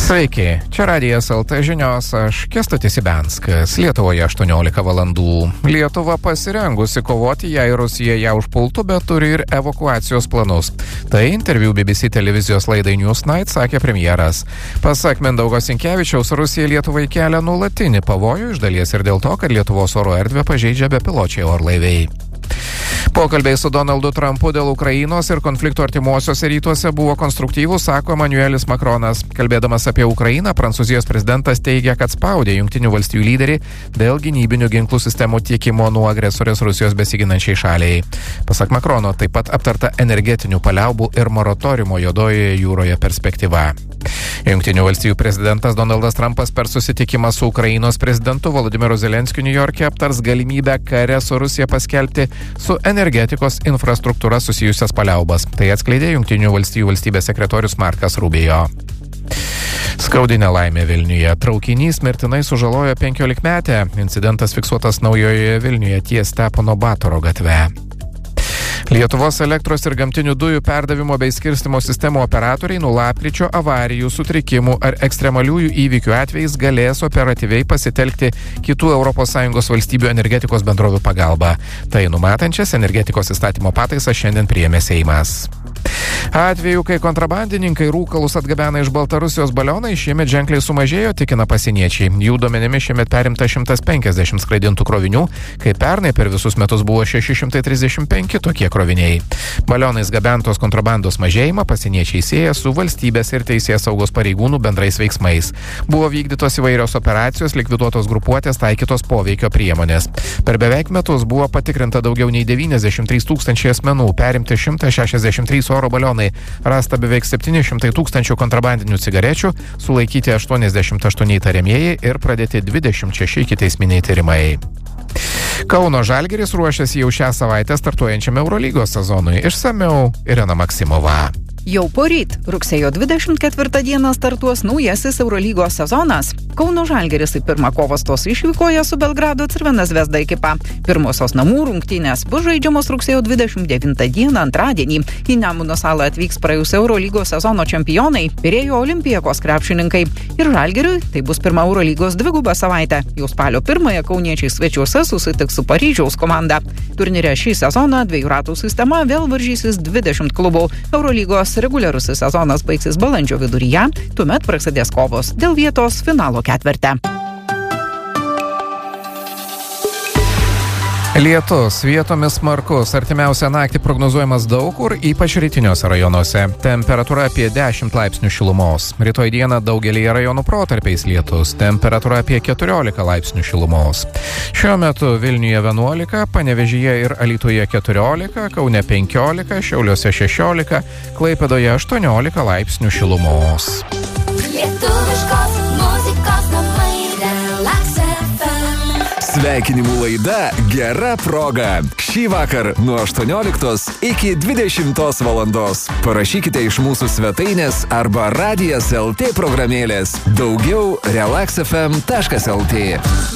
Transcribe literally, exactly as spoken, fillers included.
Sveiki, čia Radijas L T žinios, aš Kęstutis Ibenskas. Lietuvoje aštuoniolika valandų. Lietuva pasirengusi kovoti, jei Rusija ją užpultų, bet turi ir evakuacijos planus. Tai interviu B B C televizijos laidai Newsnight sakė premjeras. Pasak Mindaugo Sinkevičiaus, Rusija Lietuvai kelia nuolatinį pavojų, iš dalies ir dėl to, kad Lietuvos oro erdvę pažeidžia bepiločiai orlaiviai. Pokalbiai su Donaldu Trumpu dėl Ukrainos ir konflikto artimuosiuose rytuose buvo konstruktyvūs, sako Emmanuelis Macronas. Kalbėdamas apie Ukrainą, Prancūzijos prezidentas teigia, kad spaudė Jungtinių valstijų lyderį dėl gynybinių ginklų sistemų tiekimo nuo agresorės Rusijos besiginančiai šaliai. Pasak Macrono, taip pat aptarta energetinių paliaubų ir moratoriumo Juodojoje jūroje perspektyva. Jungtinių valstijų prezidentas Donaldas Trumpas per susitikimą su Ukrainos prezidentu Volodymyru Zelenskiu Niujorke aptars galimybę kare su Rusija paskelbti su energetikos infrastruktūra susijusias paliaubas. Tai atskleidė Jungtinių valstijų valstybės sekretorius Markas Rubio. Skaudi nelaimė Vilniuje. Traukinys mirtinai sužalojo penkiolikmetę. Incidentas fiksuotas Naujojoje Vilniuje ties Stepono Batoro gatve. Lietuvos elektros ir gamtinių dujų perdavimo bei skirstymo sistemų operatoriai nuo lapkričio avarijų, sutrikimų ar ekstremaliųjų įvykių atvejais galės operatyviai pasitelkti kitų Europos Sąjungos valstybių energetikos bendrovių pagalbą. Tai numatančias energetikos įstatymo pataisas šiandien priėmė Seimas. Atvejų, kai kontrabandininkai rūkalus atgabena iš Baltarusijos balionai, šiemet ženkliai sumažėjo, tikina pasieniečiai. Jų duomenimis šiemet perimta šimtas penkiasdešimt skraidintų krovinių, kai pernai per visus metus buvo šeši šimtai trisdešimt penki tokie kroviniai. Balionais gabentos kontrabandos mažėjimą pasieniečiai sieja su valstybės ir teisės saugos pareigūnų bendrais veiksmais. Buvo vykdytos įvairios operacijos, likviduotos grupuotės, taikytos poveikio priemonės. Per beveik metus buvo patikrinta daugiau nei devyniasdešimt trys tūkstančiai asmenų, perimti šimtas šešiasdešimt trys oro balionai, rasta beveik septyni šimtai tūkstančių kontrabandinių cigarečių, sulaikyti aštuoniasdešimt aštuoni įtariamieji ir pradėti dvidešimt šeši ikiteisminiai tyrimai. Kauno Žalgiris ruošiasi jau šią savaitę startuojančiam Eurolygos sezonui. Išsamiau Irena Maksimova. Jau poryt, rugsėjo dvidešimt ketvirtą dieną startuos naujasis Eurolygos sezonas. Kauno Žalgiris į pirmą kovą stos išvykoje su Belgrado Crvena Zvezda ekipa. Pirmosios namų rungtynės bus žaidžiamos rugsėjo dvidešimt devintą dieną antradienį. Į Nemuno salą atvyks praėjusio Eurolygos sezono čempionai, Pirėjo Olimpijakos krepšininkai. Ir Žalgiriui tai bus pirma Eurolygos dviguba savaitė. Jau spalio pirmąją kauniečiai svečiuose susitiks su Paryžiaus komanda. Turnyre šį sezoną dviejų ratų sistema vėl varžysis dvidešimt klubų. Eurolygos reguliarusis sezonas baigsis balandžio viduryje, tuomet prasidės kovos dėl vietos finalo ketverte. Lietus vietomis smarkus, artimiausią naktį prognozuojamas daug kur, ypač rytiniuose rajonuose. Temperatūra apie dešimt laipsnių šilumos. Rytoj dieną daugelyje rajonų protarpiais lietus. Temperatūra apie keturiolika laipsnių šilumos. Šiuo metu Vilniuje vienuolika, Panevėžyje ir Alytuje keturiolika, Kaune penkiolika, Šiauliuose šešiolika, Klaipėdoje aštuoniolika laipsnių šilumos. Lietuviškos muzikos namai Relax F M. Sveikinimų laida Gera proga. Šį vakar nuo aštuonioliktos iki dvidešimtos valandos. Parašykite iš mūsų svetainės arba Radijas L T programėlės. Daugiau relax f m taškas l t.